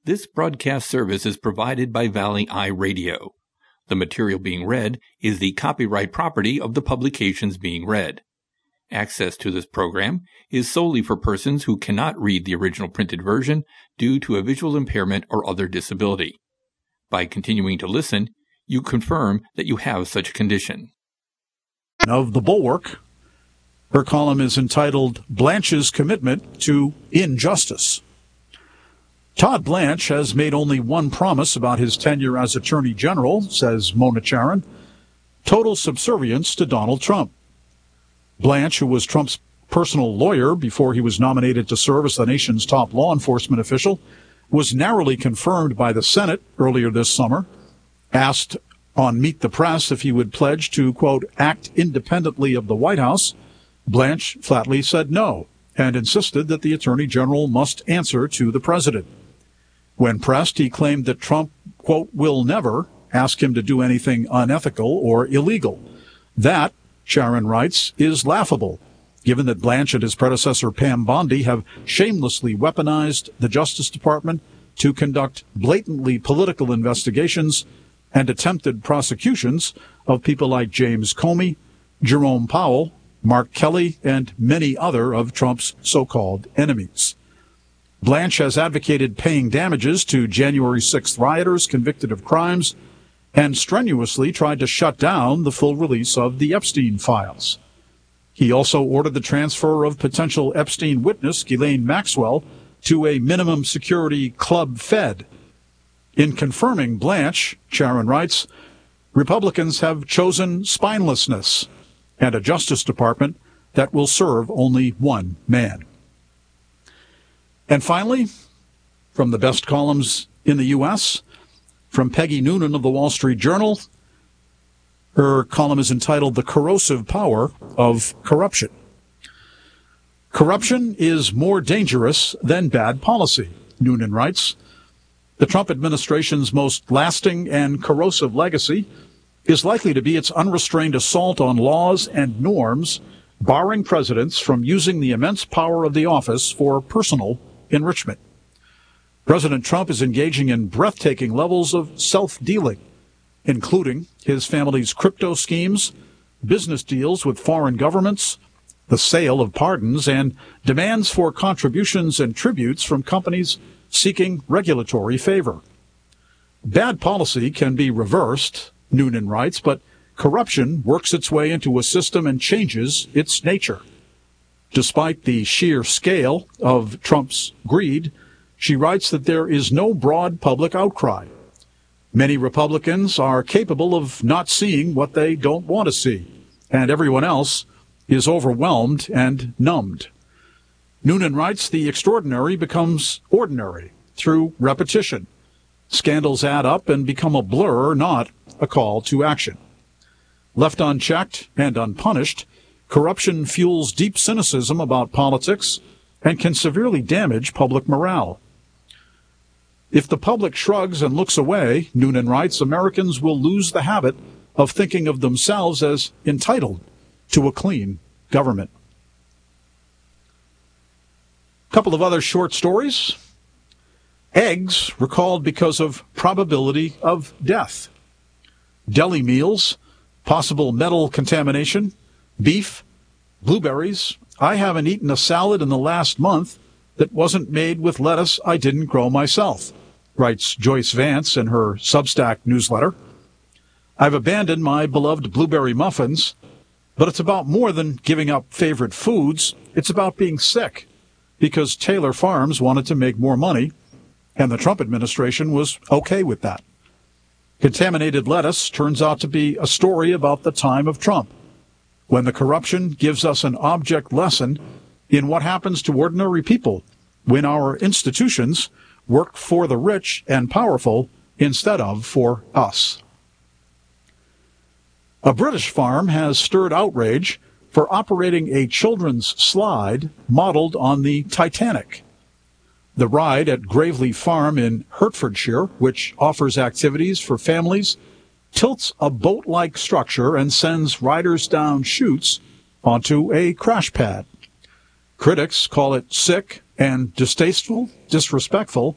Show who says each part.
Speaker 1: This broadcast service is provided by Valley Eye Radio. The material being read is the copyright property of the publications being read. Access to this program is solely for persons who cannot read the original printed version due to a visual impairment or other disability. By continuing to listen, you confirm that you have such a condition.
Speaker 2: Of The Bulwark, her column is entitled Blanche's Commitment to Injustice. Todd Blanche has made only one promise about his tenure as Attorney General, says Mona Charen: total subservience to Donald Trump. Blanche, who was Trump's personal lawyer before he was nominated to serve as the nation's top law enforcement official, was narrowly confirmed by the Senate earlier this summer. Asked on Meet the Press if he would pledge to, quote, act independently of the White House, Blanche flatly said no and insisted that the Attorney General must answer to the president. When pressed, he claimed that Trump, quote, will never ask him to do anything unethical or illegal. That, Charen writes, is laughable, given that Blanche and his predecessor Pam Bondi have shamelessly weaponized the Justice Department to conduct blatantly political investigations and attempted prosecutions of people like James Comey, Jerome Powell, Mark Kelly, and many other of Trump's so-called enemies. Blanche has advocated paying damages to January 6th rioters convicted of crimes and strenuously tried to shut down the full release of the Epstein files. He also ordered the transfer of potential Epstein witness Ghislaine Maxwell to a minimum security Club Fed. In confirming Blanche, Charen writes, Republicans have chosen spinelessness and a Justice Department that will serve only one man. And finally, from the best columns in the U.S., from Peggy Noonan of the Wall Street Journal, her column is entitled The Corrosive Power of Corruption. Corruption is more dangerous than bad policy, Noonan writes. The Trump administration's most lasting and corrosive legacy is likely to be its unrestrained assault on laws and norms, barring presidents from using the immense power of the office for personal enrichment. President Trump is engaging in breathtaking levels of self-dealing, including his family's crypto schemes, business deals with foreign governments, the sale of pardons, and demands for contributions and tributes from companies seeking regulatory favor. Bad policy can be reversed, Noonan writes, but corruption works its way into a system and changes its nature. Despite the sheer scale of Trump's greed, she writes that there is no broad public outcry. Many Republicans are capable of not seeing what they don't want to see, and everyone else is overwhelmed and numbed. Noonan writes the extraordinary becomes ordinary through repetition. Scandals add up and become a blur, not a call to action. Left unchecked and unpunished, corruption fuels deep cynicism about politics and can severely damage public morale. If the public shrugs and looks away, Noonan writes, Americans will lose the habit of thinking of themselves as entitled to a clean government. A couple of other short stories. Eggs recalled because of probability of death. Deli meals, possible metal contamination. Beef, blueberries. I haven't eaten a salad in the last month that wasn't made with lettuce I didn't grow myself, writes Joyce Vance in her Substack newsletter. I've abandoned my beloved blueberry muffins, but it's about more than giving up favorite foods. It's about being sick because Taylor Farms wanted to make more money, and the Trump administration was okay with that. Contaminated lettuce turns out to be a story about the time of Trump, when the corruption gives us an object lesson in what happens to ordinary people when our institutions work for the rich and powerful instead of for us. A British farm has stirred outrage for operating a children's slide modeled on the Titanic. The ride at Gravely Farm in Hertfordshire, which offers activities for families, tilts a boat-like structure and sends riders down chutes onto a crash pad. Critics call it sick and disrespectful,